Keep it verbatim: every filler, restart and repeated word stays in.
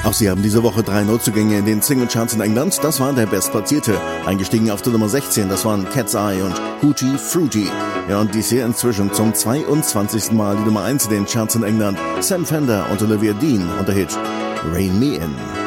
Auch sie haben diese Woche drei Neuzugänge in den Singlecharts in England. Das war der Bestplatzierte. Eingestiegen auf der Nummer sechzehn, das waren Cat's Eye und Hootie Fruity. Ja, und dies hier inzwischen zum zweiundzwanzigsten Mal die Nummer eins in den Charts in England. Sam Fender und Olivia Dean und der Hit Rein Me In.